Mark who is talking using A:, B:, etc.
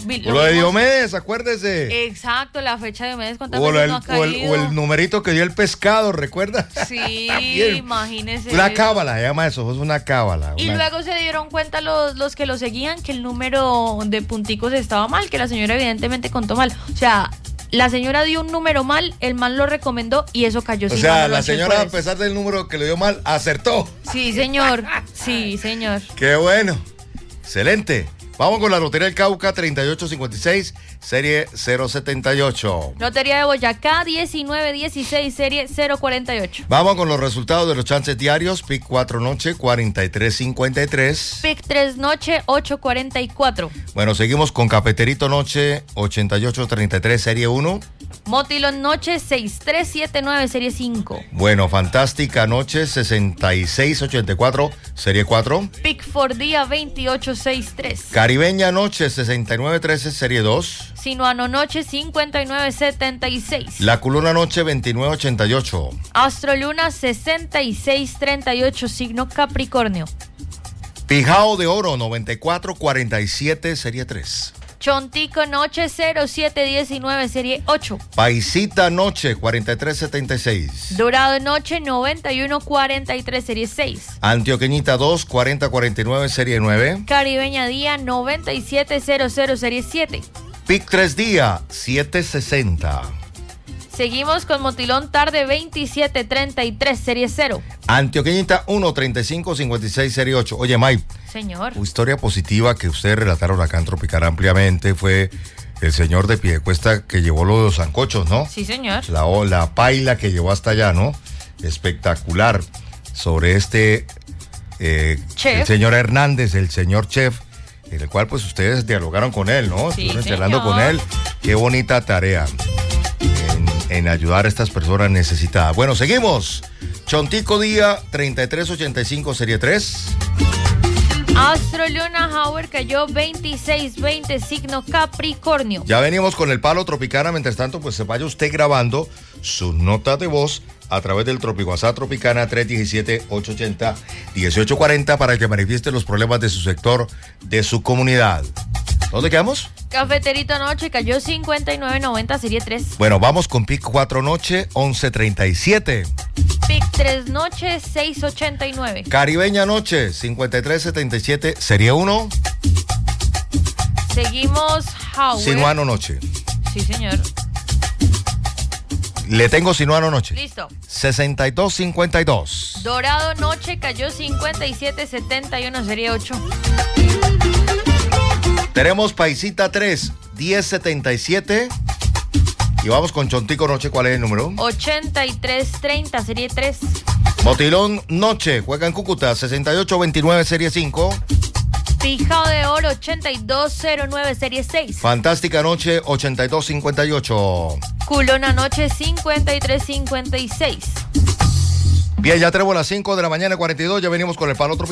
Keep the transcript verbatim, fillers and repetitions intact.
A: Lo,
B: lo de Diomedes, acuérdese.
A: Exacto, la fecha de Diomedes, ¿cuántas
B: o,
A: veces
B: el,
A: no ha
B: o, el, o el numerito que dio el pescado, ¿recuerda?
A: Sí, imagínese.
B: Una cábala, se llama eso, es una cábala.
A: Y
B: una...
A: luego se dieron cuenta los, los que lo seguían que el número de punticos estaba mal, que la señora evidentemente contó mal. O sea, la señora dio un número mal, el man lo recomendó y eso cayó.
B: O sea, la señora, a pesar del número que le dio mal, acertó.
A: Sí, señor. Sí, señor.
B: Qué bueno. Excelente. Vamos con la Lotería del Cauca treinta y ocho cincuenta y seis, serie cero setenta y ocho.
A: Lotería de Boyacá diecinueve dieciséis, serie cero cuarenta y ocho.
B: Vamos con los resultados de los chances diarios. Pick cuatro noche, cuarenta y tres cincuenta y tres.
A: Pick tres noche, ocho cuarenta y cuatro.
B: Bueno, seguimos con Cafeterito noche, ochenta y ocho treinta y tres, serie uno.
A: Motilón noche, sesenta y tres setenta y nueve, serie cinco.
B: Bueno, Fantástica noche, sesenta y seis ochenta y cuatro, serie cuatro.
A: Pick for día, veintiocho sesenta y tres.
B: Caribeña noche, sesenta y nueve trece, serie dos.
A: Sinuano noche, cincuenta y nueve setenta y seis.
B: La Culona noche, veintinueve ochenta y ocho.
A: Astroluna, sesenta y seis treinta y ocho, signo Capricornio.
B: Pijao de Oro, noventa y cuatro cuarenta y siete, serie tres.
A: Chontico noche, cero siete diecinueve, serie ocho.
B: Paisita noche, cuarenta y tres setenta y seis.
A: Dorado noche, noventa y uno cuarenta y tres, serie seis.
B: Antioqueñita dos, cuarenta cuarenta y nueve, serie nueve.
A: Caribeña día, noventa y siete cero cero, serie siete.
B: Pic tres día, setecientos sesenta.
A: Seguimos con Motilón tarde, veintisiete treinta y tres, serie cero.
B: Antioqueñita uno, treinta y cinco cincuenta y seis, serie ocho. Oye, May.
A: Señor.
B: Una historia positiva que ustedes relataron acá en Tropical ampliamente fue el señor de Piedecuesta que llevó los sancochos, ¿no?
A: Sí, señor.
B: La, la paila que llevó hasta allá, ¿no? Espectacular. Sobre este eh,
A: chef.
B: El señor Hernández, el señor chef, en el cual pues ustedes dialogaron con él, ¿no?
A: Sí,
B: estuvieron charlando con él. Qué bonita tarea en, en ayudar a estas personas necesitadas. Bueno, seguimos. Chontico día, treinta y tres ochenta y cinco, serie tres.
A: Astroluna Howard cayó veintiséis veinte, signo Capricornio.
B: Ya venimos con el palo Tropicana. Mientras tanto, pues se vaya usted grabando sus notas de voz a través del Tropicuazá Tropicana tres uno siete, ocho ocho cero, uno ocho cuatro cero para que manifieste los problemas de su sector, de su comunidad. ¿Dónde quedamos?
A: Cafeterito noche cayó cincuenta y nueve noventa, serie tres.
B: Bueno, vamos con Pic cuatro noche, once treinta y siete.
A: Pic tres noche, seis ochenta y nueve.
B: Caribeña noche, cincuenta y tres setenta y siete, serie uno.
A: Seguimos Howard.
B: Sinuano noche.
A: Sí, señor.
B: Le tengo Sinuano noche.
A: Listo.
B: sesenta y dos cincuenta y dos.
A: Dorado noche cayó cincuenta y siete setenta y uno, serie ocho.
B: Tenemos Paisita tres, diez setenta y siete. Y vamos con Chontico noche, ¿cuál es el número?
A: ochenta y tres treinta, serie tres.
B: Motilón noche, juega en Cúcuta, sesenta y ocho veintinueve, serie cinco.
A: Pijao de Oro, ochenta y dos cero nueve, serie seis.
B: Fantástica noche, ochenta y dos cincuenta y ocho.
A: Culona noche, cincuenta y tres cincuenta y seis.
B: Bien, ya tenemos las cinco de la mañana, cuarenta y dos, ya venimos con el palo otro.